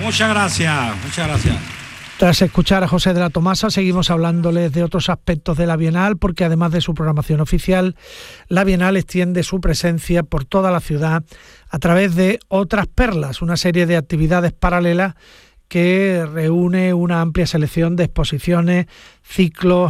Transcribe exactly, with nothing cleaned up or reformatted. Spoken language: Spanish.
Muchas gracias, muchas gracias. Tras escuchar a José de la Tomasa, seguimos hablándoles de otros aspectos de la Bienal, porque además de su programación oficial, la Bienal extiende su presencia por toda la ciudad a través de Otras Perlas, una serie de actividades paralelas que reúne una amplia selección de exposiciones, ciclos,